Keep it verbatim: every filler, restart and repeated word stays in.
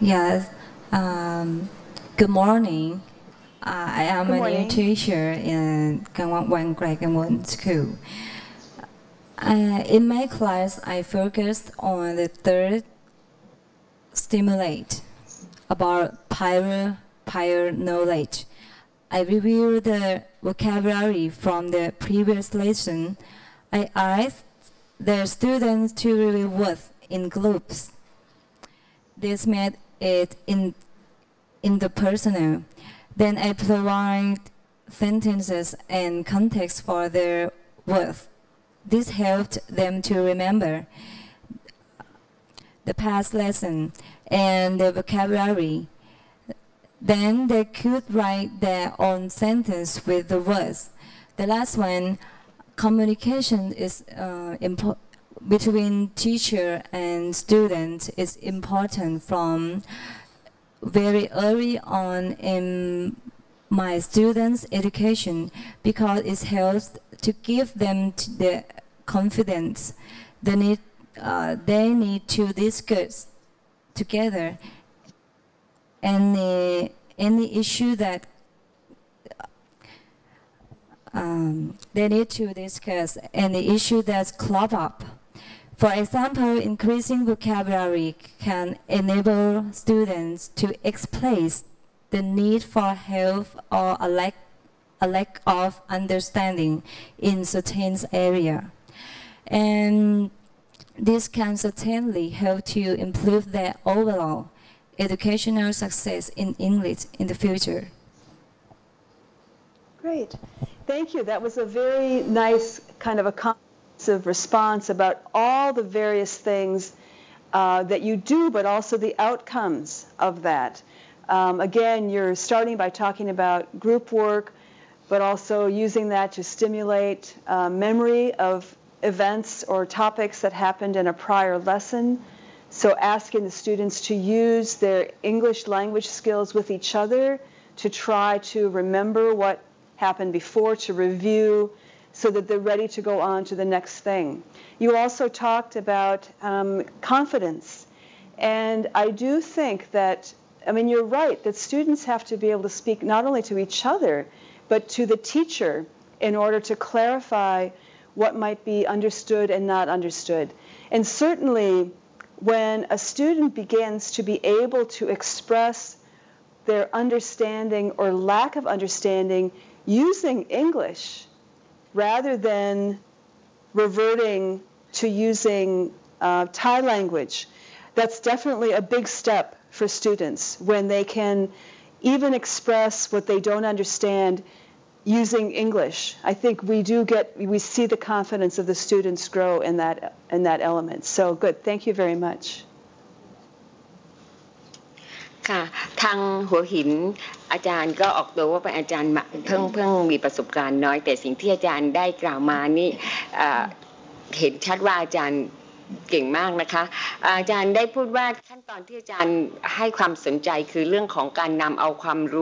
Yes. Um, good morning. Uh, I am Good a morning. new teacher in Gangwon Wan Gangwon School. Uh, in my class, I focused on the third stimulate about prior, prior knowledge. I reviewed the vocabulary from the previous lesson. I asked the students to review words in groups. This made it in interpersonal. Then I provide sentences and context for their words. This helped them to remember the past lesson and the vocabulary. Then they could write their own sentence with the words. The last one, communication is uh, important between teacher and student is important from very early on in my students' education because it helps to give them the confidence they need, uh, they need to discuss together any, any issue that um, they need to discuss any issue that's crop up. For example, increasing vocabulary can enable students to express the need for help or a lack, a lack of understanding in certain area. And this can certainly help to improve their overall educational success in English in the future. Great. Thank you. That was a very nice kind of a comprehensive response about all the various things uh, that you do, but also the outcomes of that. Um, again, you're starting by talking about group work, but also using that to stimulate uh, memory of events or topics that happened in a prior lesson. So asking the students to use their English language skills with each other to try to remember what happened before, to review, so that they're ready to go on to the next thing. You also talked about um, confidence. And I do think that, I mean, you're right, that students have to be able to speak not only to each other, but to the teacher in order to clarify what might be understood and not understood. And certainly, when a student begins to be able to express their understanding or lack of understanding using English rather than reverting to using uh, Thai language, that's definitely a big step for students when they can even express what they don't understand using English. I think we do get, we see the confidence of the students grow in that, in that element. So good, thank you very much. ค่ะทางหัวหินอาจารย์ก็ออกตัวว่าเป็นอาจารย์เพิ่งเพิ่งมีประสบการณ์น้อยแต่สิ่งที่อาจารย์ได้กล่าวมานี่เห็นชัดว่าอาจารย์เก่งมากนะคะอาจารย์ได้พูดว่าขั้นตอนที่อาจารย์ให้ความสนใจคือเรื่องของการนำเอาความรู้